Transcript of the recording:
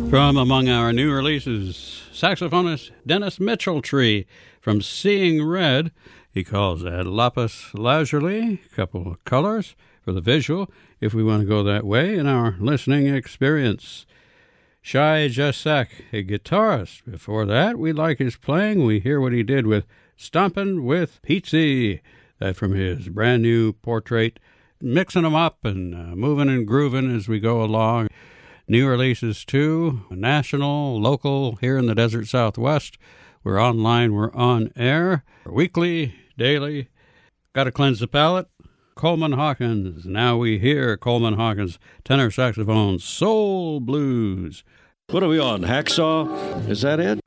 From among our new releases, saxophonist Dennis Mitchell-Tree from Seeing Red. He calls that lapis lazuli, a couple of colors for the visual, if we want to go that way in our listening experience. Shai Jasek, a guitarist. Before that, we like his playing. We hear what he did with Stompin' with Pizzy, that from his brand new portrait, mixing them up and moving and grooving as we go along. New releases too, national, local, here in the Desert Southwest. We're online, we're on air, weekly, daily. Got to cleanse the palate. Coleman Hawkins. Now we hear Coleman Hawkins, tenor saxophone, Soul Blues. What are we on, Hacksaw? Is that it?